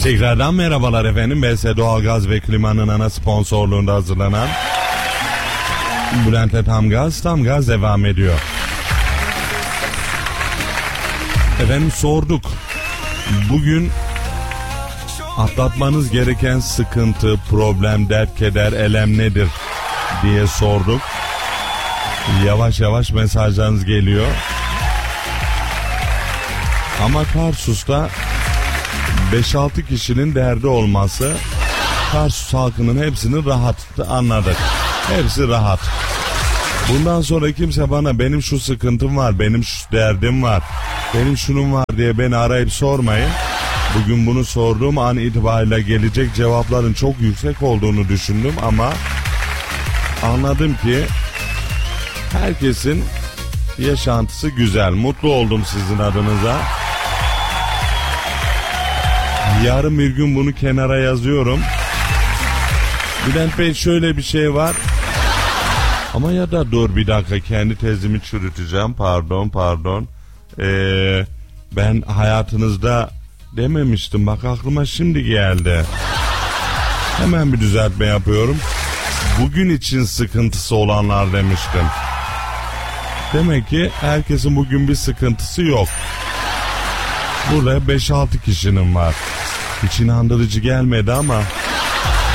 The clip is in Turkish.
Tekrardan merhabalar efendim. BS Doğalgaz ve Klima'nın ana sponsorluğunda hazırlanan Bülent'le Tam Gaz devam ediyor. Efendim sorduk. Bugün atlatmanız gereken sıkıntı, problem, dert, keder, elem nedir diye sorduk. Yavaş yavaş mesajlarınız geliyor. Ama Tarsus'ta 5-6 kişinin derdi olması, Tarsus halkının hepsinin rahat, anladık. Hepsi rahat. Bundan sonra kimse bana benim şu sıkıntım var, benim şu derdim var, benim şunun var diye beni arayıp sormayın. Bugün bunu sorduğum an itibariyle gelecek cevapların çok yüksek olduğunu düşündüm ama anladım ki herkesin yaşantısı güzel. Mutlu oldum sizin adınıza. Yarın bir gün bunu kenara yazıyorum. Bülent Bey şöyle bir şey var. Ama ya da dur bir dakika, kendi tezimi çürüteceğim. Pardon. Ben hayatınızda dememiştim. Bak aklıma şimdi geldi. Hemen bir düzeltme yapıyorum. Bugün için sıkıntısı olanlar demiştim. Demek ki herkesin bugün bir sıkıntısı yok. Burada 5-6 kişinin var. Hiç inandırıcı gelmedi ama